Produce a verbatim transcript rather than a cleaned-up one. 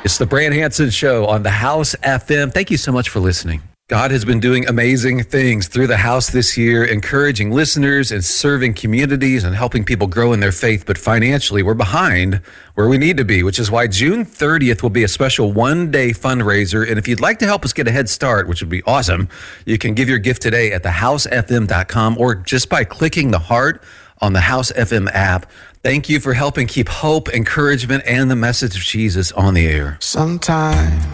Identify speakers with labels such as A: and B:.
A: It's the Brand Hansen Show on the House F M. Thank you so much for listening. God has been doing amazing things through the house this year, encouraging listeners and serving communities and helping people grow in their faith. But financially, we're behind where we need to be, which is why June thirtieth will be a special one-day fundraiser. And if you'd like to help us get a head start, which would be awesome, you can give your gift today at the house f m dot com or just by clicking the heart on the House F M app. Thank you for helping keep hope, encouragement, and the message of Jesus on the air.
B: Sometimes